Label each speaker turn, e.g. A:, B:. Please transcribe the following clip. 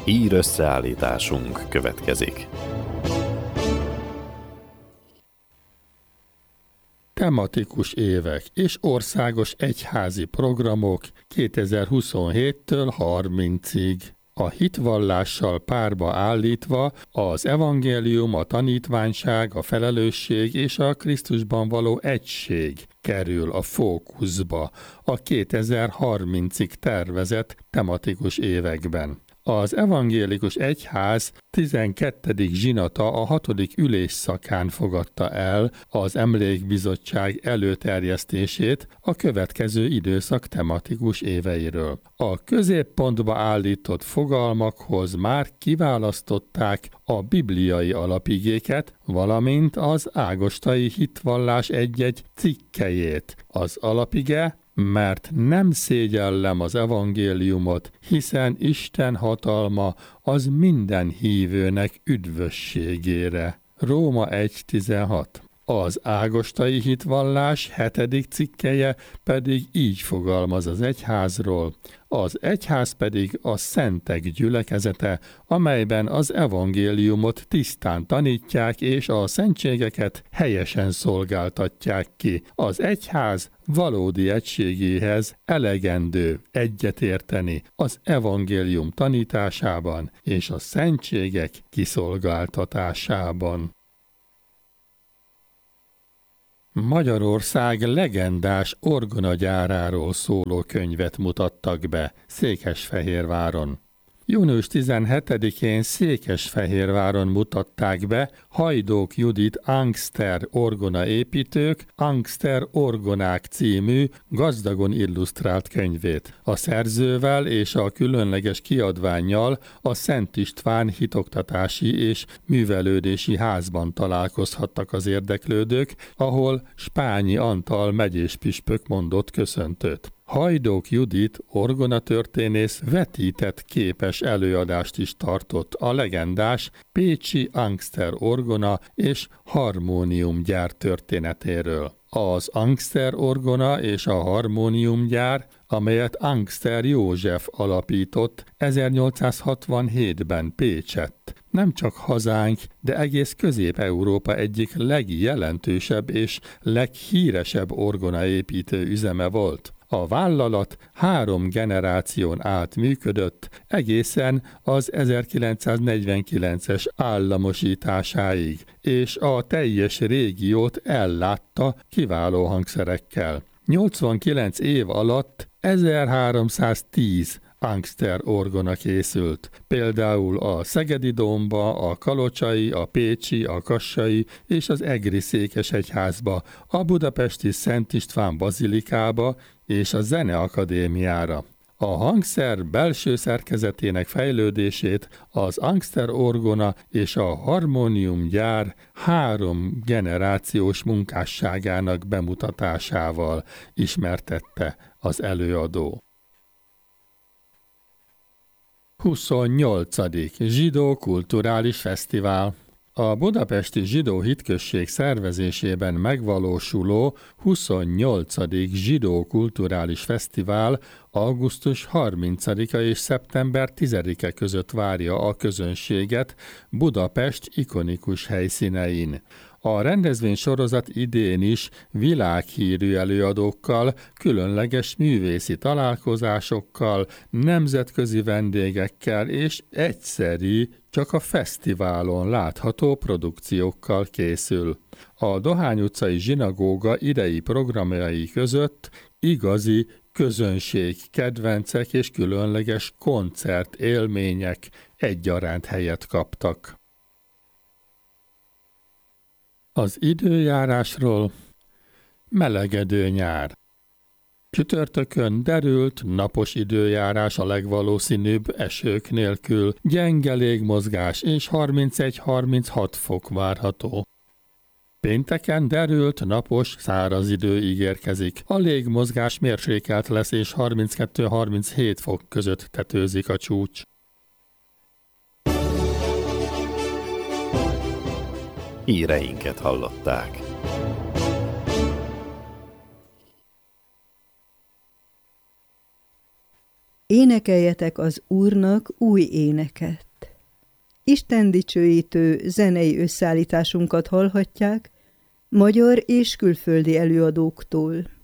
A: Ír összeállításunk következik.
B: Tematikus évek és országos egyházi programok 2027-től 30-ig. A hitvallással párba állítva az evangélium, a tanítványság, a felelősség és a Krisztusban való egység kerül a fókuszba a 2030-ig tervezett tematikus években. Az evangélikus egyház 12. zsinata a 6. ülésszakán fogadta el az Emlékbizottság előterjesztését a következő időszak tematikus éveiről. A középpontba állított fogalmakhoz már kiválasztották a bibliai alapigéket, valamint az ágostai hitvallás egy-egy cikkelyét. Az alapige: mert nem szégyellem az evangéliumot, hiszen Isten hatalma az minden hívőnek üdvösségére. Róma 1.16. Az ágostai hitvallás 7. cikkelye pedig így fogalmaz az egyházról: az egyház pedig a szentek gyülekezete, amelyben az evangéliumot tisztán tanítják és a szentségeket helyesen szolgáltatják ki. Az egyház valódi egységéhez elegendő egyetérteni az evangélium tanításában és a szentségek kiszolgáltatásában. Magyarország legendás orgonagyáráról szóló könyvet mutattak be Székesfehérváron. Június 17-én Székesfehérváron mutatták be Hajdók Judit Angster orgonaépítők Angster orgonák című gazdagon illusztrált könyvét. A szerzővel és a különleges kiadvánnyal a Szent István hitoktatási és művelődési házban találkozhattak az érdeklődők, ahol Spányi Antal megyéspüspök mondott köszöntőt. Hajdók Judit orgonatörténész vetített képes előadást is tartott a legendás pécsi Angster orgona és harmóniumgyár történetéről. Az Angster orgona és a harmóniumgyár, amelyet Angster József alapított 1867-ben Pécsett, nem csak hazánk, de egész Közép-Európa egyik legjelentősebb és leghíresebb orgonaépítő üzeme volt. A vállalat 3 generáción át működött, egészen az 1949-es államosításáig, és a teljes régiót ellátta kiváló hangszerekkel. 89 év alatt 1310 Angster orgona készült, például a Szegedi Dómba, a Kalocsai, a Pécsi, a Kassai és az Egri székesegyházba, a budapesti Szent István bazilikába és a Zeneakadémiára. A hangszer belső szerkezetének fejlődését az Angster orgona és a harmóniumgyár 3 generációs munkásságának bemutatásával ismertette az előadó. 28. Zsidó Kulturális Fesztivál. A Budapesti Zsidó Hitközség szervezésében megvalósuló 28. Zsidó Kulturális Fesztivál augusztus 30-a és szeptember 10-e között várja a közönséget Budapest ikonikus helyszínein. A rendezvénysorozat idén is világhírű előadókkal, különleges művészi találkozásokkal, nemzetközi vendégekkel és egyszeri, csak a fesztiválon látható produkciókkal készül. A Dohány utcai zsinagóga idei programjai között igazi közönség, kedvencek és különleges koncert élmények egyaránt helyet kaptak. Az időjárásról: melegedő nyár. Csütörtökön derült, napos időjárás a legvalószínűbb esők nélkül, gyenge légmozgás és 31-36 fok várható. Pénteken derült, napos, száraz idő ígérkezik. A légmozgás mérsékelt lesz és 32-37 fok között tetőzik a csúcs.
A: Híreinket hallották.
C: Énekeljetek az Úrnak új éneket. Isten dicsőítő zenei összeállításunkat hallhatják magyar és külföldi előadóktól.